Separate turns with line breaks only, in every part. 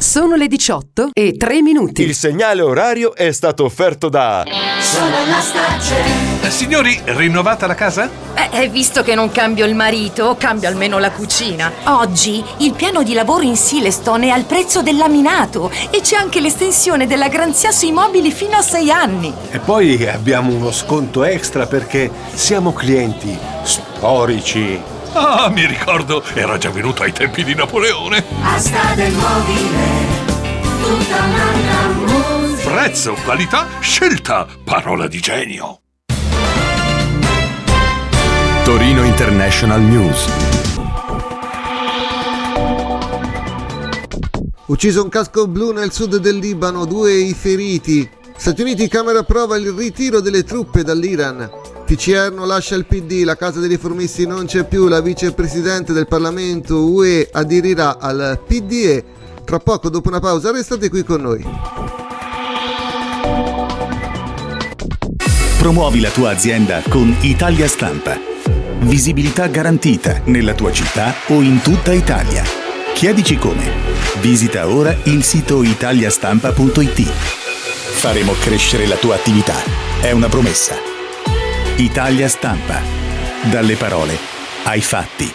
Sono le 18:03.
Il segnale orario è stato offerto da
Sono la Starcel.
Signori, rinnovata la casa?
Visto che non cambio il marito, cambio almeno la cucina. Oggi il piano di lavoro in Silestone è al prezzo del laminato e c'è anche l'estensione della garanzia sui mobili fino a 6 anni.
E poi abbiamo uno sconto extra perché siamo clienti storici.
Ah, mi ricordo, era già venuto ai tempi di Napoleone.
Asta del mobile, tutta un'altra musica.
Prezzo, qualità, scelta, parola di genio.
Torino International News.
Ucciso un casco blu nel sud del Libano, 2 i feriti. Stati Uniti, Camera approva il ritiro delle truppe dall'Iran. PCR non lascia il PD, la Casa dei Riformisti non c'è più, la vicepresidente del Parlamento UE aderirà al PDE. Tra poco, dopo una pausa, restate qui con noi.
Promuovi la tua azienda con Italia Stampa. Visibilità garantita nella tua città o in tutta Italia. Chiedici come. Visita ora il sito italiastampa.it. Faremo crescere la tua attività. È una promessa. Italia Stampa. Dalle parole ai fatti.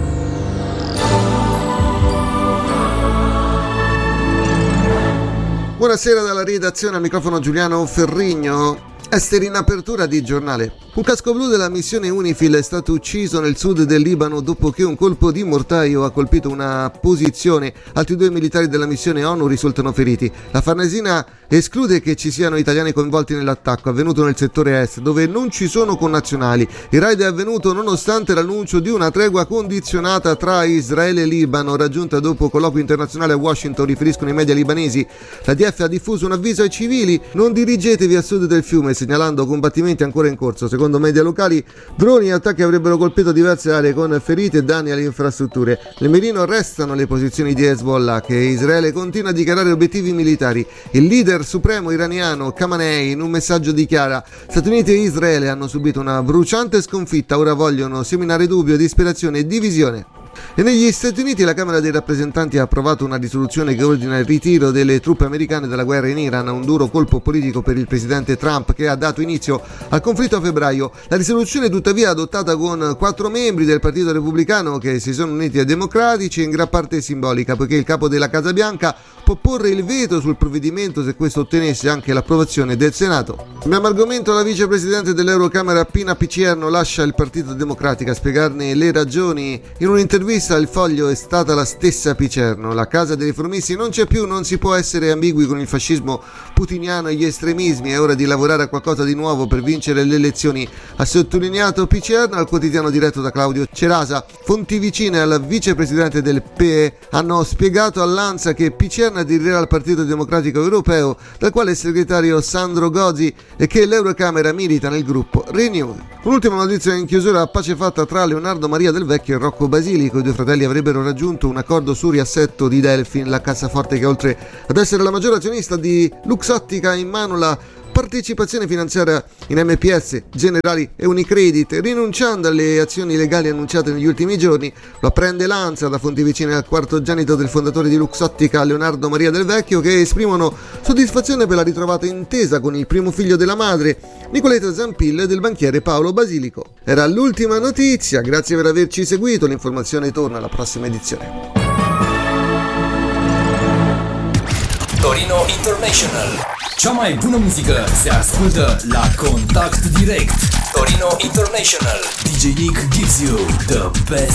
Buonasera dalla redazione, al microfono Giuliano Ferrigno. Esteri in apertura di giornale. Un casco blu della missione UNIFIL è stato ucciso nel sud del Libano dopo che un colpo di mortaio ha colpito una posizione. Altri 2 militari della missione ONU risultano feriti. La Farnesina esclude che ci siano italiani coinvolti nell'attacco avvenuto nel settore est, dove non ci sono connazionali. Il raid è avvenuto nonostante l'annuncio di una tregua condizionata tra Israele e Libano, raggiunta dopo colloquio internazionale a Washington, riferiscono i media libanesi. La DF ha diffuso un avviso ai civili: non dirigetevi a sud del fiume, segnalando combattimenti ancora in corso. Secondo media locali, droni e attacchi avrebbero colpito diverse aree con feriti e danni alle infrastrutture. Nel mirino restano le posizioni di Hezbollah, che Israele continua a dichiarare obiettivi militari. Il leader supremo iraniano Khamenei in un messaggio dichiara: Stati Uniti e Israele hanno subito una bruciante sconfitta, ora vogliono seminare dubbio, disperazione e divisione. E negli Stati Uniti la Camera dei rappresentanti ha approvato una risoluzione che ordina il ritiro delle truppe americane dalla guerra in Iran, un duro colpo politico per il presidente Trump che ha dato inizio al conflitto a febbraio. La risoluzione tuttavia adottata con 4 membri del Partito Repubblicano che si sono uniti ai democratici è in gran parte simbolica, poiché il capo della Casa Bianca può porre il veto sul provvedimento se questo ottenesse anche l'approvazione del Senato. Cambiamo argomento. La vicepresidente dell'Eurocamera Pina Picierno lascia il Partito Democratico. A spiegarne le ragioni in un'intervista al Foglio è stata la stessa Picierno: la Casa dei Riformisti non c'è più, non si può essere ambigui con il fascismo putiniano e gli estremismi, è ora di lavorare a qualcosa di nuovo per vincere le elezioni, ha sottolineato Picierno al quotidiano diretto da Claudio Cerasa. Fonti vicine alla vicepresidente del PE hanno spiegato all'ANSA che Picierno aderirà al Partito Democratico Europeo, dal quale è segretario Sandro Gozi, e che l'Eurocamera milita nel gruppo Renew. Un'ultima notizia in chiusura: pace fatta tra Leonardo Maria Del Vecchio e Rocco Basilico. I 2 fratelli avrebbero raggiunto un accordo sul riassetto di Delfin, la cassaforte che oltre ad essere la maggiore azionista di Luxottica ha in mano la partecipazione finanziaria in MPS, Generali e Unicredit, rinunciando alle azioni legali annunciate negli ultimi giorni. Lo apprende l'ANSA da fonti vicine al quartogenito del fondatore di Luxottica, Leonardo Maria Del Vecchio, che esprimono soddisfazione per la ritrovata intesa con il primo figlio della madre, Nicoletta Zampil, e del banchiere Paolo Basilico. Era l'ultima notizia, grazie per averci seguito, l'informazione torna alla prossima edizione.
Torino International. Cea mai bună muzică se ascultă la Contact Direct. Torino International. DJ Nick gives you the best